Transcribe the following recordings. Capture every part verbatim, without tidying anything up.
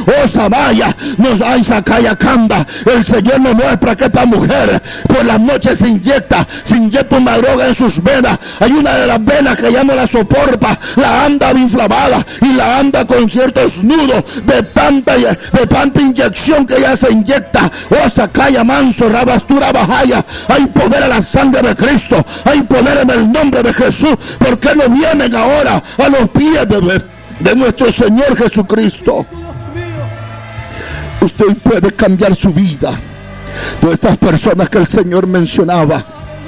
Oh Samaya, nos hay Sacaya Canda. El Señor nos muestra que esta mujer por las noches se inyecta, se inyecta una droga en sus venas. Hay una de las venas que ya no la soporta, la anda inflamada y la anda con ciertos nudos de tanta, de tanta inyección que ella se inyecta. Oh Sacaya Manso, Rabastura Bajaya. Hay poder en la sangre de Cristo, hay poder en el nombre de Jesús. ¿Por qué no vienen ahora a los pies de, de nuestro Señor Jesucristo? Usted puede cambiar su vida. Todas estas personas que el Señor mencionaba,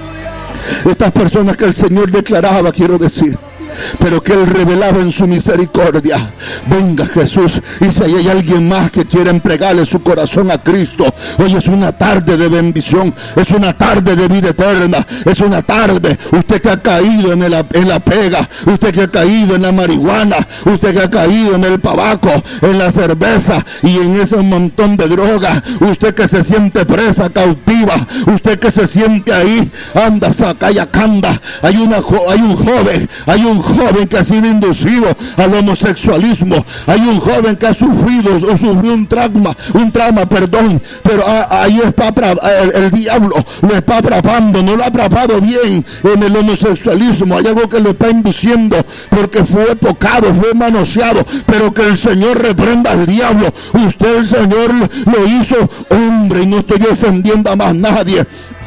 estas personas que el Señor declaraba, quiero decir, pero que Él revelaba en su misericordia. Venga Jesús, y si hay alguien más que quiere entregarle su corazón a Cristo, hoy es una tarde de bendición, es una tarde de vida eterna, es una tarde. Usted que ha caído en, el, en la pega, usted que ha caído en la marihuana, usted que ha caído en el tabaco, en la cerveza y en ese montón de drogas, usted que se siente presa, cautiva, usted que se siente ahí, anda, Sacaya Canda. Hay, una, hay un joven, hay un joven que ha sido inducido al homosexualismo. Hay un joven que ha sufrido o sufrió un trauma, un trauma, perdón, pero ahí está el, el diablo lo está atrapando, no lo ha atrapado bien en el homosexualismo. Hay algo que lo está induciendo porque fue tocado, fue manoseado, pero que el Señor reprenda al diablo. Usted, el Señor lo hizo hombre, y no estoy ofendiendo a más nadie.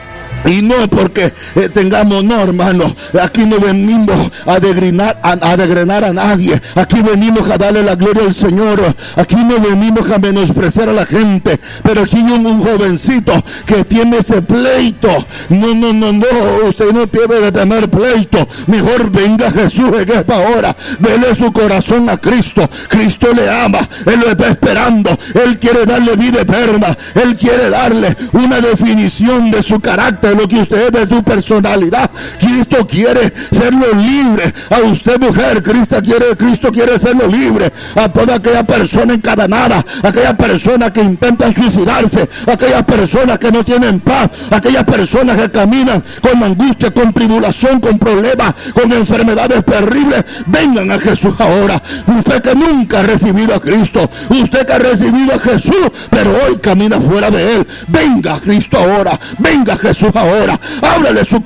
Y no porque eh, tengamos, no hermano, aquí no venimos a degrenar a, a degrenar a nadie, aquí venimos a darle la gloria al Señor, aquí no venimos a menospreciar a la gente, pero aquí hay un, un jovencito que tiene ese pleito. No, no, no, no, usted no debe de tener pleito, mejor venga Jesús en esta hora, dele su corazón a Cristo. Cristo le ama, Él lo está esperando, Él quiere darle vida eterna, Él quiere darle una definición de su carácter, lo que usted es, de su personalidad. Cristo quiere serlo libre a usted, mujer. Cristo quiere, Cristo quiere serlo libre a toda aquella persona encadenada, aquellas personas que intentan suicidarse, aquellas personas que no tienen paz, aquellas personas que caminan con angustia, con tribulación, con problemas, con enfermedades terribles. Vengan a Jesús ahora. Usted que nunca ha recibido a Cristo, usted que ha recibido a Jesús pero hoy camina fuera de Él, venga a Cristo ahora, venga a Jesús ahora, háblale su